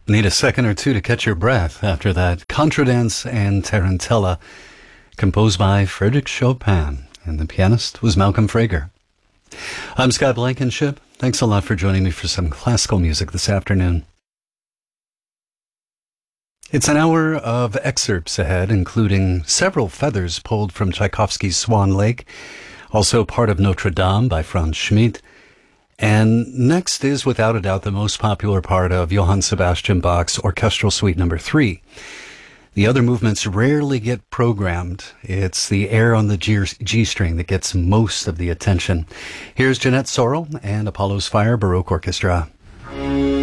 Need a second or two to catch your breath after that Contradance and Tarantella, composed by Frédéric Chopin, and the pianist was Malcolm Frager. I'm Scott Blankenship. Thanks a lot for joining me for some classical music this afternoon. It's an hour of excerpts ahead, including several feathers pulled from Tchaikovsky's Swan Lake, also part of Notre Dame by Franz Schmidt. And next is, without a doubt, the most popular part of Johann Sebastian Bach's Orchestral Suite No. 3. The other movements rarely get programmed. It's the air on the G string that gets most of the attention. Here's Jeanette Sorrell and Apollo's Fire Baroque Orchestra.